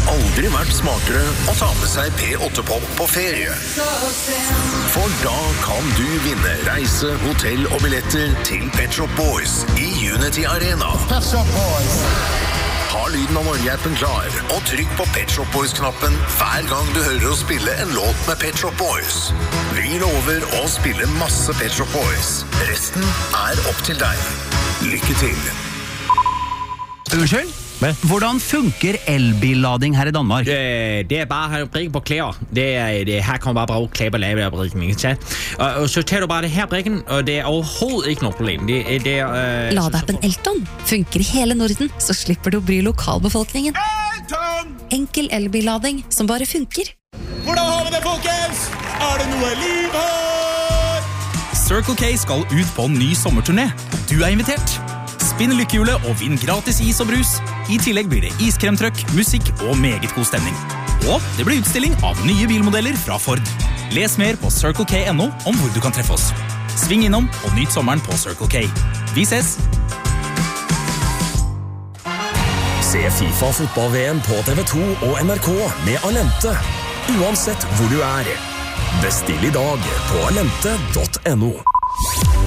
aldri vært smartere å ta med seg P8-pop på ferie. For da kan du vinne reise, hotell og billetter til Pet Shop Boys i Unity Arena. Pet Shop Boys. Ha lyden av Norge-appen klar, og trykk på Pet Shop Boys-knappen hver gang du hører oss spille en låt med Pet Shop Boys. Vi lover å spille masse Pet Shop Boys. Resten er opp til deg. Lykke til. Unnskyld? Hvordan funker elbillading her i Danmark? Det bare at brikke på klæder. Her kan man bare bruge klæder og lave det brikken, ikke sant? Og så tager du bare det her brikken, og det overhovedet ikke noe problem. Ladeappen Elton funker i hele Norden, så slipper du å bry lokalbefolkningen. Elton! Enkel elbillading som bare funker. Hvordan har vi det, folkens? Er det noe liv her? Circle K skal ut på en ny sommerturné. Du er invitert. Spinn lykkehjulet og vinn gratis is og brus. I tillegg blir det iskremtrøkk, musikk og meget god stemning. Og det blir utstilling av nye bilmodeller fra Ford. Les mer på CircleK.no om hvor du kan treffe oss. Sving innom og nyt sommeren på Circle K. Vi ses! Se FIFA fotball-VM på TV2 og NRK med Alente. Uansett hvor du er. Bestill i dag på alente.no.